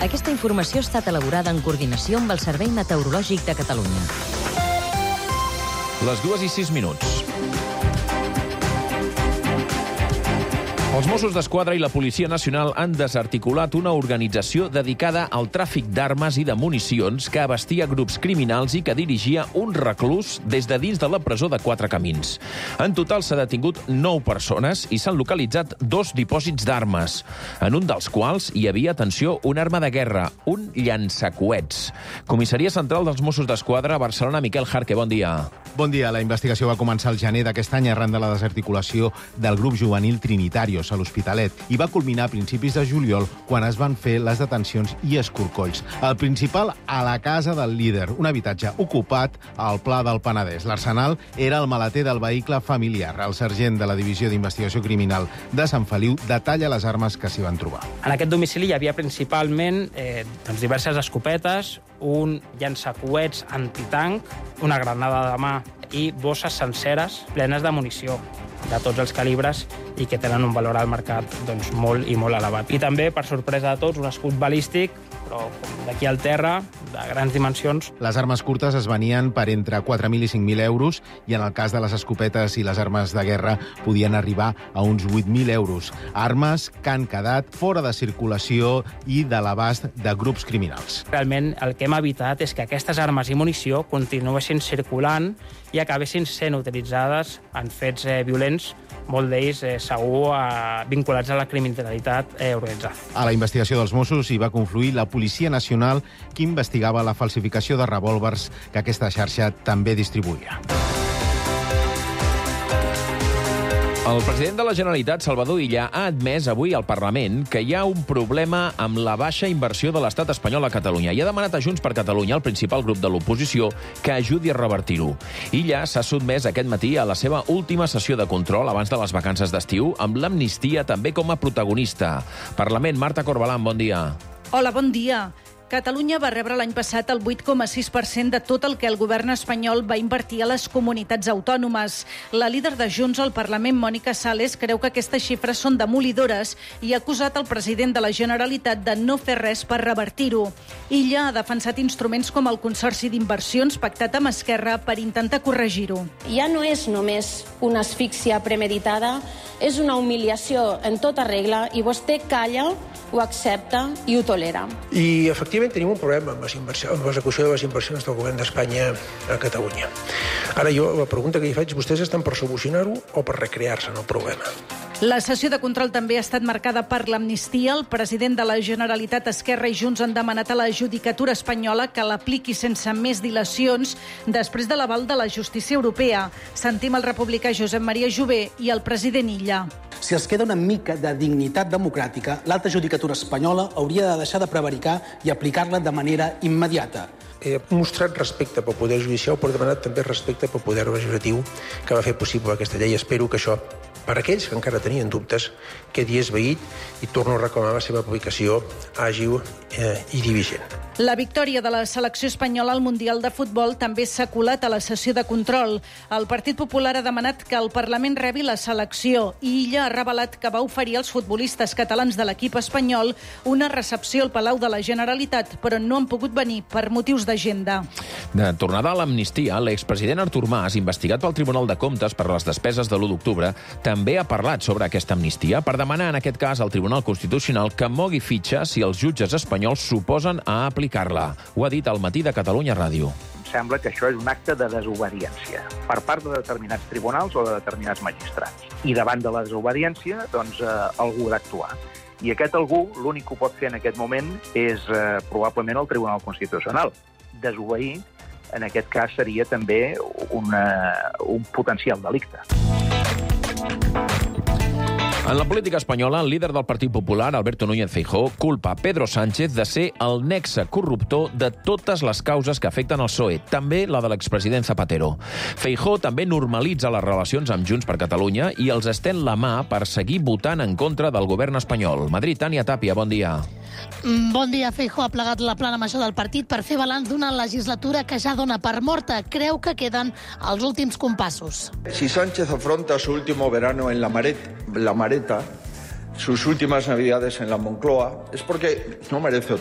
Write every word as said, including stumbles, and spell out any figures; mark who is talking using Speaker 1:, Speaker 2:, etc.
Speaker 1: Aquesta informació ha estat elaborada en coordinació amb el Servei Meteorològic de Catalunya.
Speaker 2: Les dues i sis minuts. Els Mossos d'Esquadra i la Policia Nacional han desarticulat una organització dedicada al tràfic d'armes i de municions que abastia grups criminals i que dirigia un reclús des de dins de la presó de Quatre Camins. En total s'ha detingut nou persones i s'han localitzat dos dipòsits d'armes, en un dels quals hi havia, atenció, una arma de guerra, un llançacoets. Comissaria Central dels Mossos d'Esquadra, Barcelona, Miquel Jarque, bon dia.
Speaker 3: Bon dia. La investigació va començar al gener d'aquest any arran de la desarticulació del grup juvenil Trinitarios a l'Hospitalet i va culminar a principis de juliol quan es van fer les detencions i escorcolls. El principal a la casa del líder, un habitatge ocupat al Pla del Penedès. L'Arsenal era el maleter del vehicle familiar. El sergent de la Divisió d'Investigació Criminal de Sant Feliu detalla les armes que s'hi van trobar.
Speaker 4: En aquest domicili hi havia principalment eh, doncs diverses escopetes, un llançacoets antitanc, una granada de mà i bosses senceres plenes de munició de tots els calibres i que tenen un valor al mercat doncs, molt i molt elevat. I també, per sorpresa de tots, un escut balístic, però d'aquí al terra, de grans dimensions.
Speaker 3: Les armes curtes es venien per entre quatre mil i cinc mil euros i en el cas de les escopetes i les armes de guerra podien arribar a uns vuit mil euros. Armes que han quedat fora de circulació i de l'abast de grups criminals.
Speaker 4: Realment el que hem evitat és que aquestes armes i munició continuessin circulant i acabessin sent utilitzades en fets eh, violents, molt d'ells eh, segur eh, vinculats a la criminalitat eh, organitzada.
Speaker 3: A la investigació dels Mossos hi va confluir la Policia Nacional, que investigava la falsificació de revòlvers que aquesta xarxa també distribuïa.
Speaker 2: El president de la Generalitat, Salvador Illa, ha admès avui al Parlament que hi ha un problema amb la baixa inversió de l'estat espanyol a Catalunya i ha demanat a Junts per Catalunya, el principal grup de l'oposició, que ajudi a revertir-ho. Illa s'ha sotmès aquest matí a la seva última sessió de control abans de les vacances d'estiu, amb l'amnistia també com a protagonista. Parlament, Marta Corbalán, bon dia.
Speaker 5: Hola, bon dia. Catalunya va rebre l'any passat el vuit coma sis per cent de tot el que el govern espanyol va invertir a les comunitats autònomes. La líder de Junts al Parlament, Mònica Sales, creu que aquestes xifres són demolidores i ha acusat el president de la Generalitat de no fer res per revertir-ho. Illa ha defensat instruments com el Consorci d'Inversions pactat amb Esquerra per intentar corregir-ho.
Speaker 6: Ja no és només una asfíxia premeditada, és una humiliació en tota regla i vostè calla, ho accepta i ho tolera.
Speaker 7: I, efectivament, tenim un problema amb l'execució de les inversions del govern d'Espanya a Catalunya. Ara jo, la pregunta que hi faig, vostès estan per solucionar-ho o per recrear-se en el problema?
Speaker 5: La sessió de control també ha estat marcada per l'amnistia. El president de la Generalitat, Esquerra i Junts han demanat a la judicatura espanyola que l'apliqui sense més dilacions després de l'aval de la justícia europea. Sentim el republicà Josep Maria Jové i el president Illa.
Speaker 8: Si els queda una mica de dignitat democràtica, l'alta judicatura espanyola hauria de deixar de prevaricar i aplicar-la de manera immediata.
Speaker 7: He mostrat respecte pel poder judicial, però he demanat també respecte pel poder legislatiu que va fer possible aquesta llei. Espero que això, per aquells que encara tenien dubtes, quedi esvaït i torno a reclamar la seva aplicació àgil eh, i diligent.
Speaker 5: La victòria de la selecció espanyola al Mundial de Futbol també s'ha colat a la sessió de control. El Partit Popular ha demanat que el Parlament rebi la selecció i Illa ha revelat que va oferir als futbolistes catalans de l'equip espanyol una recepció al Palau de la Generalitat, però no han pogut venir per motius d'agenda.
Speaker 2: De tornada a l'amnistia, l'expresident Artur Mas, investigat pel Tribunal de Comptes per les despeses de l'u d'octubre, també ha parlat sobre aquesta amnistia per demanar, en aquest cas, al Tribunal Constitucional que mogui fitxa si els jutges espanyols s'oposen a aplicar-la. Ho ha dit al Matí de Catalunya Ràdio.
Speaker 9: Sembla que això és un acte de desobediència per part de determinats tribunals o de determinats magistrats. I davant de la desobediència, doncs, eh, algú ha d'actuar. I aquest algú, l'únic que ho pot fer en aquest moment és eh, probablement el Tribunal Constitucional. Desobeir, en aquest cas, seria també una, un potencial delicte.
Speaker 2: En la política espanyola, el líder del Partit Popular, Alberto Núñez Feijóo, culpa Pedro Sánchez de ser el nexe corruptor de totes les causes que afecten el P S O E, també la de l'expresident Zapatero. Feijóo també normalitza les relacions amb Junts per Catalunya i els estén la mà per seguir votant en contra del govern espanyol. Madrid, Tània Tàpia, bon dia.
Speaker 10: Bon dia. Feijóo ha plegat la plana major del partit per fer balanç d'una legislatura que ja dona per morta. Creu que queden els últims compassos.
Speaker 11: Si Sánchez afronta su último verano en la mareta, la mareta, sus últimas navidades en la Moncloa, es porque no merece